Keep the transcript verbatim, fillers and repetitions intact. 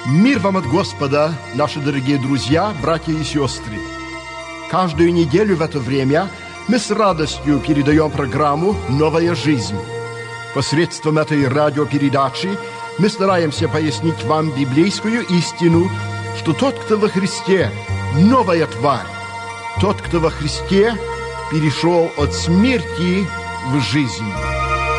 Мир вам от Господа, наши дорогие друзья, братья и сестры. Каждую неделю в это время мы с радостью передаем программу «Новая жизнь». Посредством этой радиопередачи мы стараемся пояснить вам библейскую истину, что тот, кто во Христе, новая тварь. Тот, кто во Христе, перешел от смерти в жизнь.